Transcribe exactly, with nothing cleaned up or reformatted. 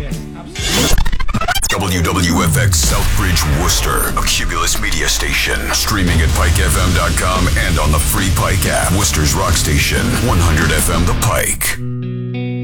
W W F X Southbridge, Worcester, a Cumulus media station. Streaming at Pike F M dot com and on the free Pike app. Worcester's rock station, one hundred F M The Pike.